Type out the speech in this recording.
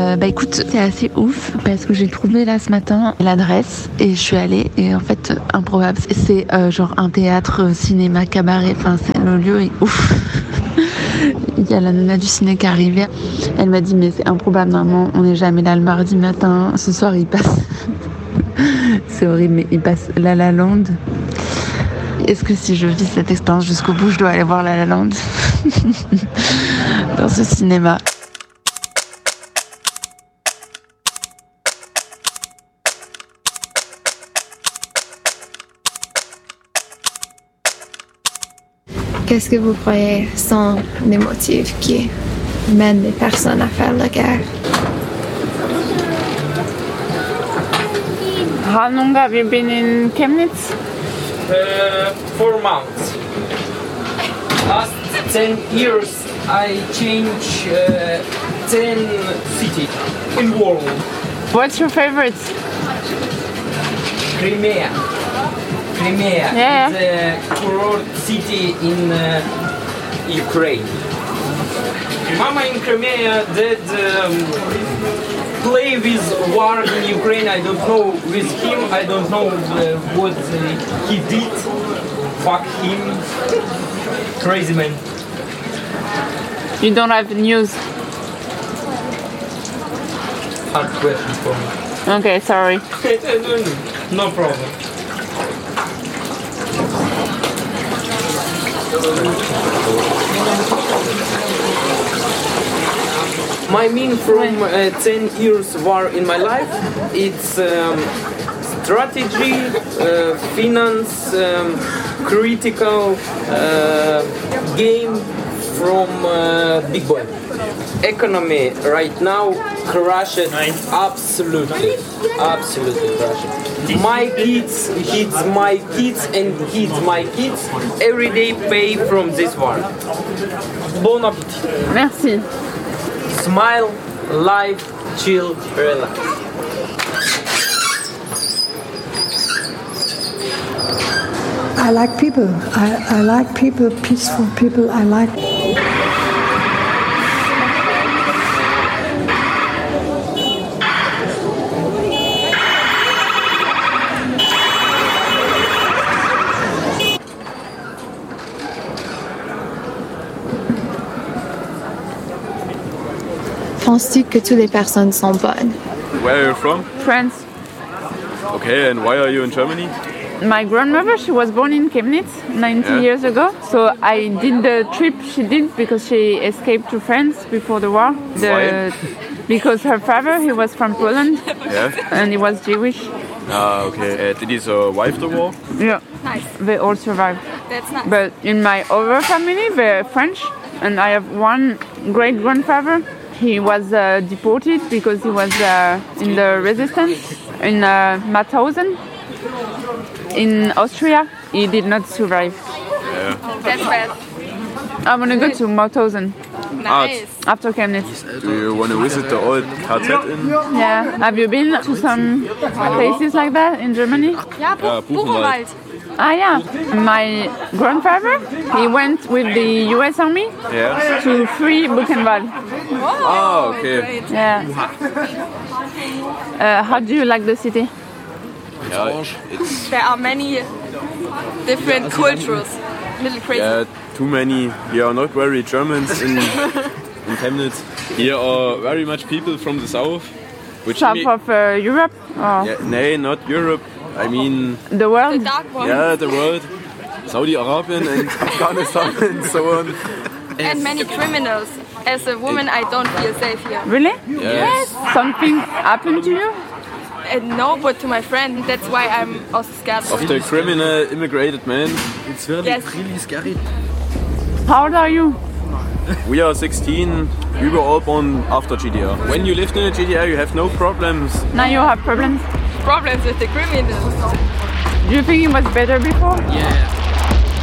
Écoute, c'est assez ouf parce que j'ai trouvé là ce matin l'adresse et je suis allée et en fait improbable, c'est genre un théâtre, cinéma, cabaret, enfin le lieu est ouf. Il y a la nana du ciné qui est arrivée, elle m'a dit mais c'est improbable, maman, on n'est jamais là le mardi matin, ce soir il passe c'est horrible mais il passe La La Land. Est-ce que si je vis cette expérience jusqu'au bout, je dois aller voir La La Land dans ce cinéma? Qu'est-ce que vous croyez sont les motifs qui mènent les personnes à faire la guerre? How long have you been in Chemnitz? 4 months. Last 10 years I changed 10 cities in world. What's your favorite? Crimea. Yeah. It's a kurort city in Ukraine. Mama in Crimea did play with war in Ukraine. I don't know with him. I don't know what he did. Fuck him. Crazy man. You don't have news. Hard question for me. Okay, sorry. No problem. My mean from 10 years war in my life, it's strategy, finance, critical game from big boy. Economy right now crashed absolutely crashed. My kids hits my kids and hits my kids every day pay from this war. Bon appétit. Merci. Smile, life, chill, relax. I like people. I like people, peaceful people. I like. Penses-tu que toutes les personnes sont bonnes? Where are you from? France. Okay, and why are you in Germany? My grandmother, she was born in Chemnitz 90 years ago. So I did the trip she did because she escaped to France before the war. Why? Because her father, he was from Poland. Yeah. And he was Jewish. Ah, okay. Did he survive the war? Yeah. Nice. They all survived. That's nice. But in my other family, they're French. And I have one great-grandfather. He was deported because he was in the resistance in Mauthausen in Austria. He did not survive. Yeah. That's bad. I want to go to Mauthausen Nice. after Chemnitz. Do you want to visit the old KZ in? Yeah. Have you been to some places like that in Germany? Ja, Buchenwald. Ah, yeah. My grandfather, he went with the US Army Yeah. to free Buchenwald. Oh, okay. Great. Yeah. How do you like the city? Yeah, it's There are many different cultures. Little crazy. yeah, too many. We are not very Germans in Chemnitz. Here are very much people from the south, which South of Europe? Or yeah, no, not Europe. I mean, the The world? dark one. yeah, the world, Saudi Arabian and Afghanistan and so on. And many criminals. As a woman, I don't feel safe here. Really? Yes. Something happened to you? No, but to my friend. That's why I'm also scared. Of the criminal immigrated man. Yes. How old are you? We are 16. We were all born after GDR. When you lived in a GDR, you have no problems. Now you have problems. Problems with the criminals. Do you think it was better before? Yeah.